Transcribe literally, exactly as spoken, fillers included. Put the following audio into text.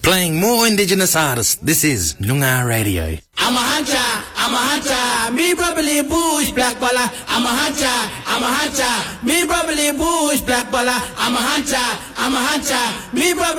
Playing more Indigenous artists. This is Noongar Radio. I'm a hunter, I'm a hunter, me probably bush black baller. I'm a hunter, I'm a hunter, me probably bush black baller. I'm a hunter, I'm a hunter, me probably